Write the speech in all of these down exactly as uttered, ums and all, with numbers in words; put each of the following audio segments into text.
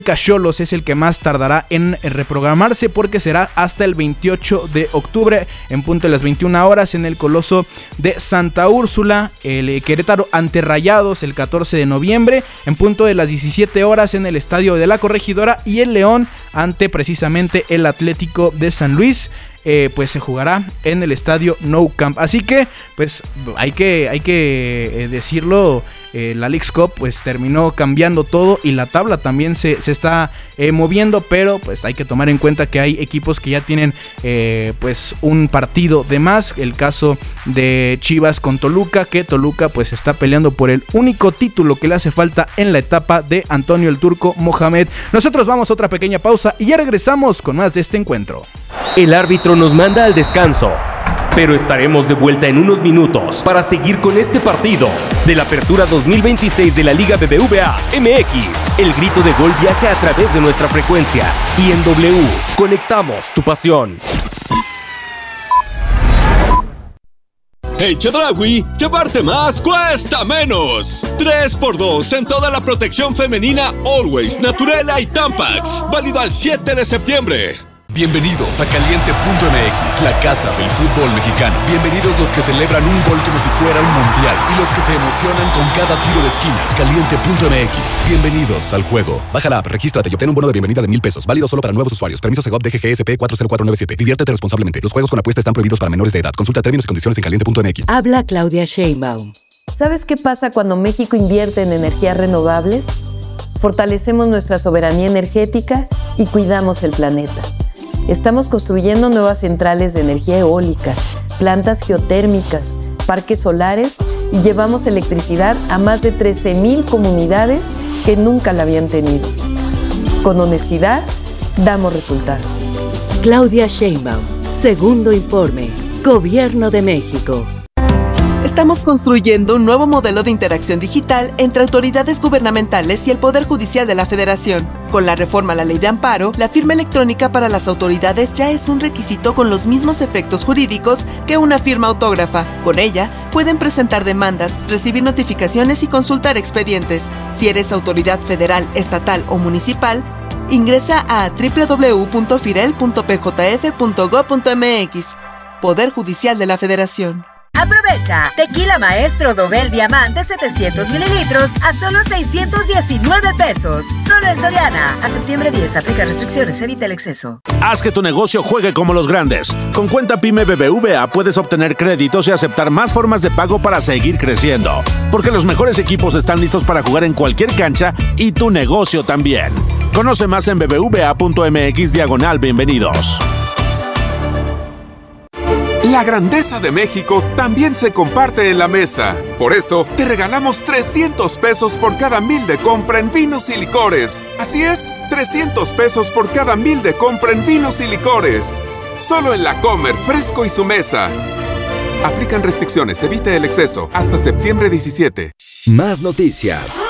Xolos es el que más tardará en reprogramarse porque será hasta el veintiocho de octubre en punto de las veintiuna horas en el Coloso de Santa Úrsula. El Querétaro ante Rayados el catorce de noviembre en punto de las diecisiete horas en el Estadio de la Corregidora, y el León ante precisamente el Atlético de San Luis. Eh, pues se jugará en el estadio Nou Camp. Así que pues hay que, hay que eh, decirlo, eh, la Leagues Cup pues terminó cambiando todo y la tabla también se, se está eh, moviendo, pero pues hay que tomar en cuenta que hay equipos que ya tienen eh, pues un partido de más. El caso de Chivas con Toluca, que Toluca pues está peleando por el único título que le hace falta en la etapa de Antonio el Turco Mohamed. Nosotros vamos a otra pequeña pausa y ya regresamos con más de este encuentro. El árbitro nos manda al descanso, pero estaremos de vuelta en unos minutos para seguir con este partido de la Apertura dos mil veintiséis de la Liga B B V A M X. El grito de gol viaja a través de nuestra frecuencia y en W conectamos tu pasión. En Chedraui, llevarte más cuesta menos. tres por dos en toda la protección femenina Always, Naturela y Tampax. Válido al siete de septiembre. Bienvenidos a Caliente punto M X, la casa del fútbol mexicano. Bienvenidos los que celebran un gol como si fuera un mundial y los que se emocionan con cada tiro de esquina. Caliente punto M X, bienvenidos al juego. Baja la app, regístrate y obtén un bono de bienvenida de mil pesos, válido solo para nuevos usuarios. Permiso Segov D G G S P cuatro cero cuatro nueve siete. Diviértete responsablemente. Los juegos con apuesta están prohibidos para menores de edad. Consulta términos y condiciones en caliente punto M X. Habla Claudia Sheinbaum. ¿Sabes qué pasa cuando México invierte en energías renovables? Fortalecemos nuestra soberanía energética y cuidamos el planeta. Estamos construyendo nuevas centrales de energía eólica, plantas geotérmicas, parques solares y llevamos electricidad a más de trece mil comunidades que nunca la habían tenido. Con honestidad, damos resultados. Claudia Sheinbaum, segundo informe, Gobierno de México. Estamos construyendo un nuevo modelo de interacción digital entre autoridades gubernamentales y el Poder Judicial de la Federación. Con la reforma a la Ley de Amparo, la firma electrónica para las autoridades ya es un requisito con los mismos efectos jurídicos que una firma autógrafa. Con ella, pueden presentar demandas, recibir notificaciones y consultar expedientes. Si eres autoridad federal, estatal o municipal, ingresa a doble u doble u doble u punto firel punto p j f punto gob punto m x. Poder Judicial de la Federación. Aprovecha, Tequila Maestro Dobel Diamante setecientos mililitros a solo seiscientos diecinueve pesos. Solo en Soriana. A septiembre diez, aplica restricciones, evita el exceso. Haz que tu negocio juegue como los grandes. Con Cuenta Pyme B B V A puedes obtener créditos y aceptar más formas de pago para seguir creciendo. Porque los mejores equipos están listos para jugar en cualquier cancha y tu negocio también. Conoce más en bbva punto m x diagonal bienvenidos. La grandeza de México también se comparte en la mesa. Por eso, te regalamos trescientos pesos por cada mil de compra en vinos y licores. Así es, trescientos pesos por cada mil de compra en vinos y licores. Solo en La Comer, Fresco y Su Mesa. Aplican restricciones, evite el exceso. Hasta septiembre diecisiete. Más noticias.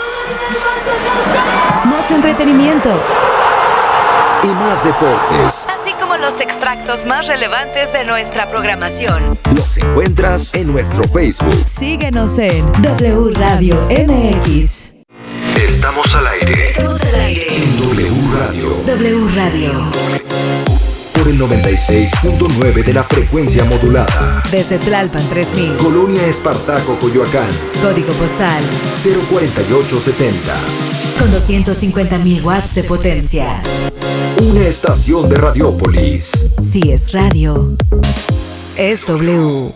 Más entretenimiento. Y más deportes. Así como los extractos más relevantes de nuestra programación. Los encuentras en nuestro Facebook. Síguenos en W Radio M X. Estamos al aire. Estamos al aire. En W Radio. W Radio. Por el noventa y seis punto nueve de la frecuencia modulada. Desde Tlalpan tres mil. Colonia Espartaco, Coyoacán. Código postal cero cuarenta y ocho setenta. Con doscientos cincuenta mil watts de potencia. Una estación de Radiópolis. Si es radio, es W.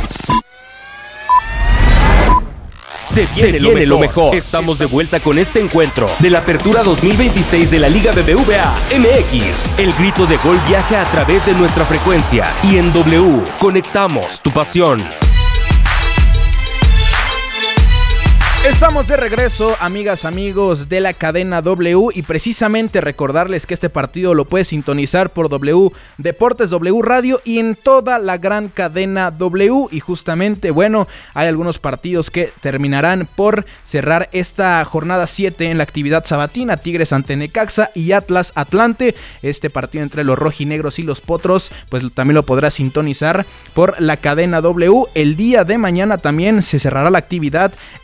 Se viene, Se viene lo, mejor. lo mejor. Estamos de vuelta con este encuentro de la Apertura dos mil veintiséis de la Liga B B V A M X. El grito de gol viaja a través de nuestra frecuencia y en W conectamos tu pasión. Estamos de regreso, amigas, amigos de la cadena W, y precisamente recordarles que este partido lo puedes sintonizar por W Deportes, W Radio y en toda la gran cadena W. Y justamente, bueno, hay algunos partidos que terminarán por cerrar esta jornada siete en la actividad sabatina. Tigres ante Necaxa y Atlas Atlante. Este partido entre los rojinegros y los potros, pues también lo podrás sintonizar por la cadena W. El día de mañana también se cerrará la actividad eh, dominicana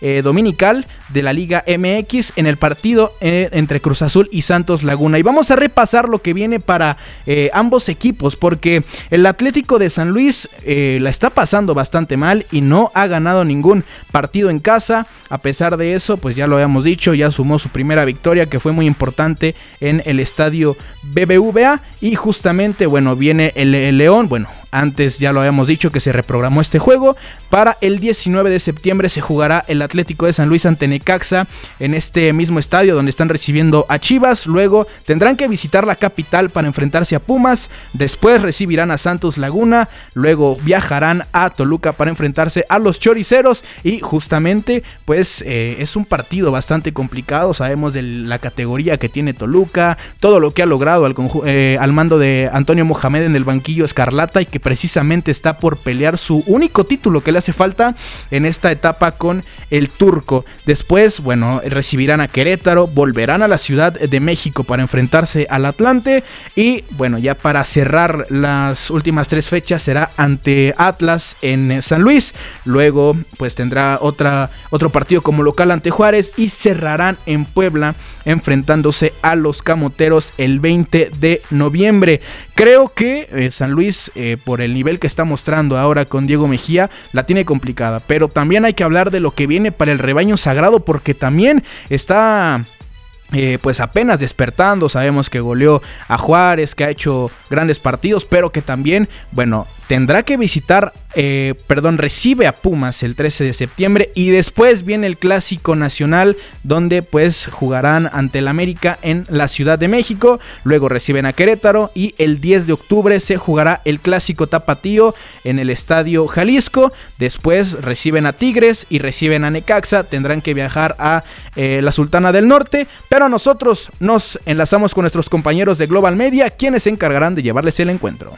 dominical de la Liga M X en el partido eh, entre Cruz Azul y Santos Laguna. Y vamos a repasar lo que viene para eh, ambos equipos, porque el Atlético de San Luis eh, la está pasando bastante mal y no ha ganado ningún partido en casa. A pesar de eso, pues ya lo habíamos dicho, ya sumó su primera victoria, que fue muy importante en el estadio B B V A. Y justamente, bueno, viene el, el León, bueno, antes ya lo habíamos dicho que se reprogramó este juego. Para el diecinueve de septiembre se jugará el Atlético de San Luis ante Necaxa en este mismo estadio donde están recibiendo a Chivas. Luego tendrán que visitar la capital para enfrentarse a Pumas. Después recibirán a Santos Laguna. Luego viajarán a Toluca para enfrentarse a los Choriceros. Y justamente pues eh, es un partido bastante complicado. Sabemos de la categoría que tiene Toluca, todo lo que ha logrado al, eh, al mando de Antonio Mohamed en el banquillo escarlata, y que precisamente está por pelear su único título que le hace falta en esta etapa con el turco. Después, bueno, recibirán a Querétaro, volverán a la Ciudad de México para enfrentarse al Atlante, y bueno, ya para cerrar las últimas tres fechas será ante Atlas en San Luis. Luego pues tendrá otra, otro partido como local ante Juárez, y cerrarán en Puebla enfrentándose a los Camoteros el veinte de noviembre. Creo que eh, San Luis, eh, por el nivel que está mostrando ahora con Diego Mejía, la tiene complicada, pero también hay que hablar de lo que viene para el rebaño sagrado, porque también está Eh, pues apenas despertando. Sabemos que goleó a Juárez, que ha hecho grandes partidos, pero que también, bueno, tendrá que visitar, eh, perdón, recibe a Pumas el trece de septiembre, y después viene el Clásico Nacional, donde pues jugarán ante el América en la Ciudad de México. Luego reciben a Querétaro, y el diez de octubre se jugará el Clásico Tapatío en el Estadio Jalisco. Después reciben a Tigres y reciben a Necaxa. Tendrán que viajar a eh, la Sultana del Norte, pero nosotros nos enlazamos con nuestros compañeros de Global Media, quienes se encargarán de llevarles el encuentro.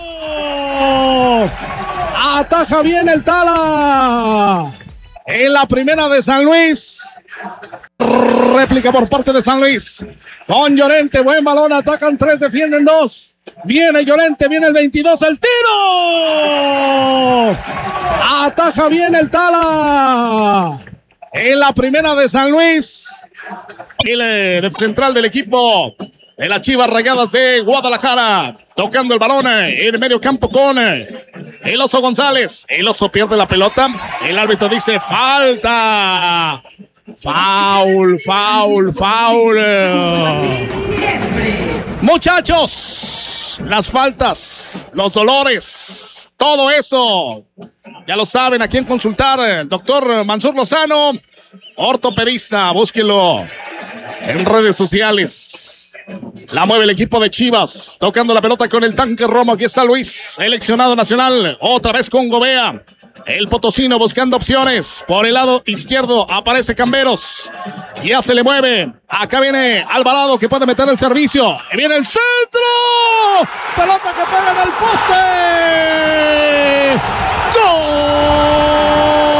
Ataja bien el Tala en la primera de San Luis. Réplica por parte de San Luis con Llorente, buen balón, atacan tres, defienden dos. Viene Llorente, viene el veintidós, el tiro. Ataja bien el Tala en la primera de San Luis. El de central del equipo de las Chivas Rayadas de Guadalajara, tocando el balón en medio campo con el Oso González. El Oso pierde la pelota, el árbitro dice falta. Foul, foul, foul. Muchachos, las faltas, los dolores, todo eso, ya lo saben a quién consultar. El doctor Mansur Lozano, ortopedista, búsquelo en redes sociales. La mueve el equipo de Chivas, tocando la pelota con el tanque Romo. Aquí está Luis, seleccionado nacional, otra vez con Gobea. El potosino buscando opciones. Por el lado izquierdo aparece Camberos. Ya se le mueve. Acá viene Alvarado, que puede meter el servicio. Y viene el centro. Pelota que pega en el poste. ¡Gol!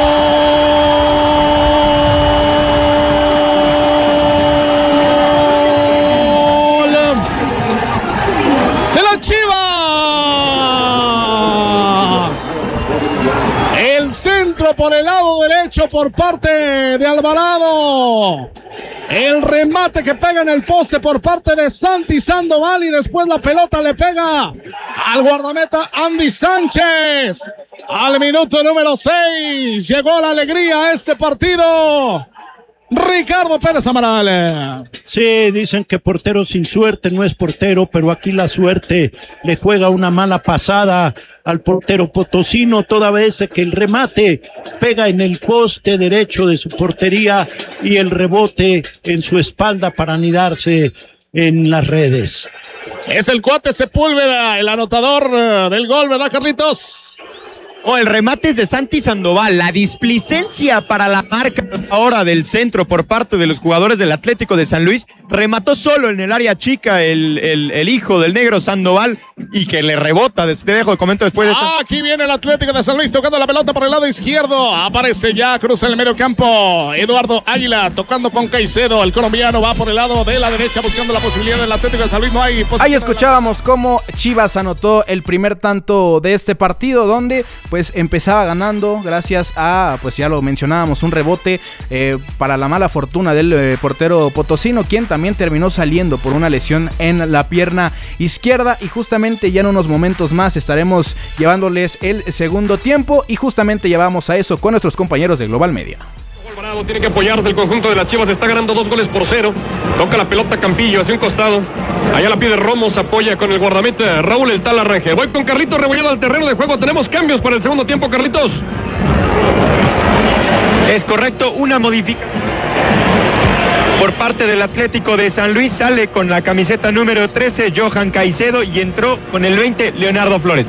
Por el lado derecho por parte de Alvarado. El remate que pega en el poste por parte de Santi Sandoval, y después la pelota le pega al guardameta Andy Sánchez. Al minuto número seis llegó la alegría a este partido. Ricardo Pérez Amaral. Sí, dicen que portero sin suerte no es portero, pero aquí la suerte le juega una mala pasada al portero potosino, toda vez que el remate pega en el poste derecho de su portería y el rebote en su espalda para anidarse en las redes. Es el cuate Sepúlveda, el anotador del gol, ¿verdad, Carlitos? Oh, el remate es de Santi Sandoval, la displicencia para la marca ahora del centro por parte de los jugadores del Atlético de San Luis. Remató solo en el área chica el, el, el hijo del negro Sandoval, y que le rebota. Te dejo el comento después de esto. Ah, aquí viene el Atlético de San Luis tocando la pelota por el lado izquierdo. Aparece ya, cruza el medio campo Eduardo Águila tocando con Caicedo. El colombiano va por el lado de la derecha buscando la posibilidad del Atlético de San Luis. No hay posibilidad. Ahí escuchábamos cómo Chivas anotó el primer tanto de este partido, donde pues empezaba ganando gracias a, pues ya lo mencionábamos, un rebote eh, para la mala fortuna del eh, portero potosino, quien también terminó saliendo por una lesión en la pierna izquierda. Y justamente ya en unos momentos más estaremos llevándoles el segundo tiempo y justamente ya vamos a eso con nuestros compañeros de Global Media. Alvarado tiene que apoyarse, el conjunto de las Chivas está ganando dos goles por cero. Toca la pelota Campillo hacia un costado. Allá la pide Romo, se apoya con el guardameta Raúl El Tala Rangel. Voy con Carlitos Rebollado al terreno de juego. Tenemos cambios para el segundo tiempo, Carlitos. Es correcto, una modificación por parte del Atlético de San Luis. Sale con la camiseta número trece Johan Caicedo y entró con el veinte Leonardo Flores.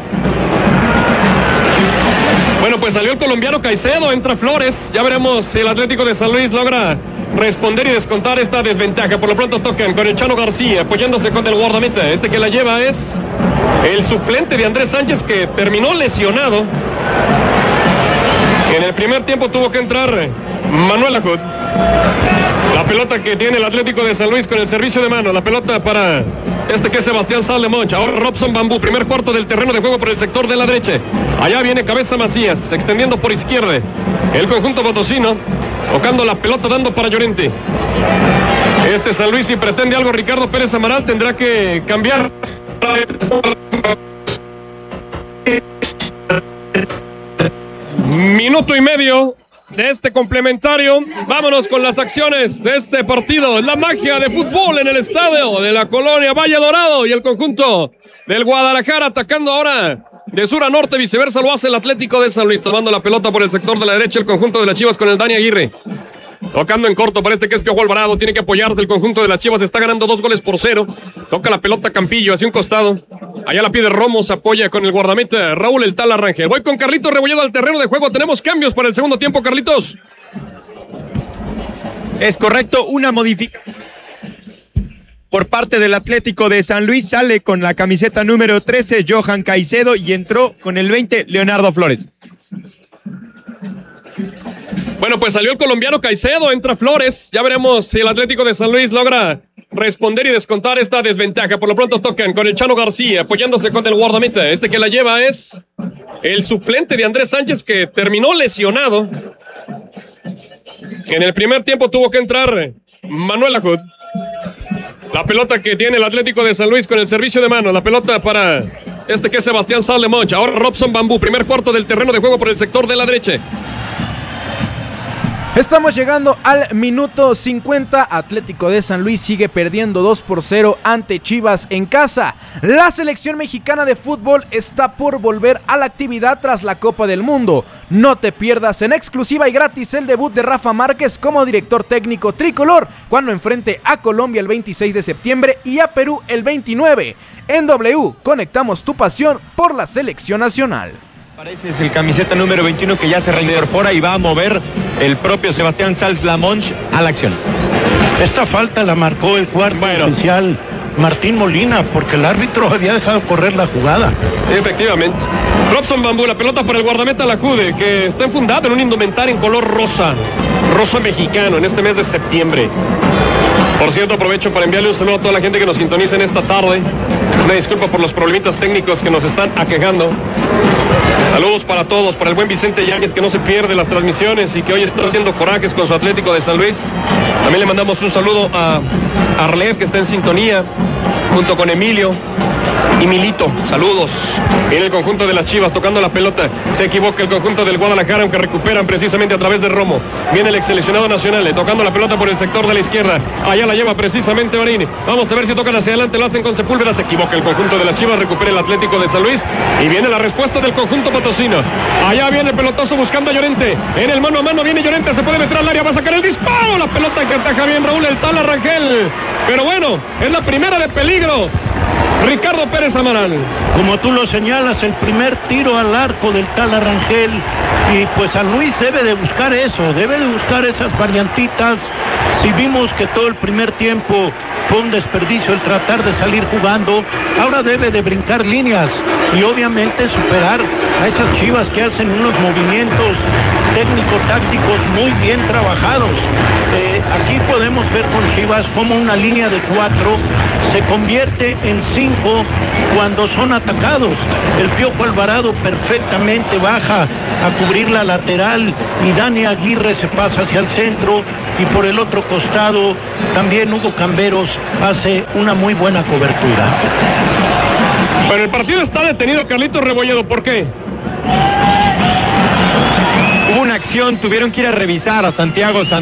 Bueno, pues salió el colombiano Caicedo, entra Flores. Ya veremos si el Atlético de San Luis logra responder y descontar esta desventaja. Por lo pronto tocan con el Chano García, apoyándose con el guardameta. Este que la lleva es el suplente de Andrés Sánchez, que terminó lesionado. En el primer tiempo tuvo que entrar Manuel Ajud. La pelota que tiene el Atlético de San Luis con el servicio de mano. La pelota para este que es Sebastián Salomón. Ahora Robson Bambú. Primer cuarto del terreno de juego por el sector de la derecha. Allá viene Cabeza Macías, extendiendo por izquierda. El conjunto potosino, tocando la pelota, dando para Llorente. Este San Luis, si pretende algo Ricardo Pérez Amaral, tendrá que cambiar. Minuto y medio de este complementario. Vámonos con las acciones de este partido. La magia de fútbol en el estadio de la colonia Valle Dorado, y el conjunto del Guadalajara atacando ahora de sur a norte, viceversa lo hace el Atlético de San Luis, tomando la pelota por el sector de la derecha el conjunto de las Chivas con el Dani Aguirre. Tocando en corto para este que es Piojo Alvarado, tiene que apoyarse, el conjunto de las Chivas está ganando dos goles por cero. Toca la pelota Campillo hacia un costado. Allá la pide Romo, se apoya con el guardameta Raúl El Tala Rangel. Voy con Carlitos Rebollado al terreno de juego. Tenemos cambios para el segundo tiempo, Carlitos. Es correcto, una modificación por parte del Atlético de San Luis. Sale con la camiseta número trece Johan Caicedo y entró con el veinte Leonardo Flores. Bueno, pues salió el colombiano Caicedo, entra Flores. Ya veremos si el Atlético de San Luis logra responder y descontar esta desventaja. Por lo pronto tocan con el Chano García, apoyándose con el guardameta. Este que la lleva es el suplente de Andrés Sánchez, que terminó lesionado. En el primer tiempo tuvo que entrar Manuel Ajud. La pelota que tiene el Atlético de San Luis con el servicio de mano. La pelota para este que es Sebastián Salomón. Ahora Robson Bambú. Primer cuarto del terreno de juego por el sector de la derecha. Estamos llegando al minuto cincuenta. Atlético de San Luis sigue perdiendo dos por cero ante Chivas en casa. La selección mexicana de fútbol está por volver a la actividad tras la Copa del Mundo. No te pierdas en exclusiva y gratis el debut de Rafa Márquez como director técnico tricolor cuando enfrente a Colombia el veintiséis de septiembre y a Perú el veintinueve. En W, conectamos tu pasión por la selección nacional. Parece es el camiseta número veintiuno que ya se reincorpora y va a mover el propio Sebastián Sals Lamonch a la acción. Esta falta la marcó el cuarto bueno. oficial Martín Molina, porque el árbitro había dejado correr la jugada. Efectivamente. Robson Bambú, la pelota para el guardameta Lajude, que está enfundado en un indumentario en color rosa, rosa mexicano en este mes de septiembre. Por cierto, aprovecho para enviarle un saludo a toda la gente que nos sintoniza en esta tarde. Una disculpa por los problemitas técnicos que nos están aquejando. Saludos para todos, para el buen Vicente Yáñez, que no se pierde las transmisiones y que hoy está haciendo corajes con su Atlético de San Luis. También le mandamos un saludo a Arlet, que está en sintonía, junto con Emilio y Milito. Saludos. Viene el conjunto de las Chivas tocando la pelota. Se equivoca el conjunto del Guadalajara, aunque recuperan precisamente a través de Romo. Viene el ex seleccionado nacional, tocando la pelota por el sector de la izquierda. Allá la lleva precisamente Marín. Vamos a ver si tocan hacia adelante, lo hacen con Sepúlveda. Se equivoca el conjunto de las Chivas, recupera el Atlético de San Luis. Y viene la respuesta del conjunto potosino. Allá viene el pelotazo buscando a Llorente. En el mano a mano viene Llorente, se puede meter al área, va a sacar el disparo. La pelota que ataja bien Raúl El Tala Rangel. Pero bueno, es la primera de peligro. Ricardo Pérez Amaral. Como tú lo señalas, el primer tiro al arco del Tala Rangel, y pues San Luis debe de buscar eso, debe de buscar esas variantitas. Si vimos que todo el primer tiempo fue un desperdicio el tratar de salir jugando. Ahora debe de brincar líneas y obviamente superar a esas Chivas que hacen unos movimientos técnico-tácticos muy bien trabajados. Eh, aquí podemos ver con Chivas cómo una línea de cuatro se convierte en cinco cuando son atacados. El Piojo Alvarado perfectamente baja a cubrir la lateral y Dani Aguirre se pasa hacia el centro, y por el otro costado también Hugo Camberos hace una muy buena cobertura. Pero el partido está detenido, Carlitos Rebolledo, ¿por qué? Hubo una acción, tuvieron que ir a revisar a Santiago San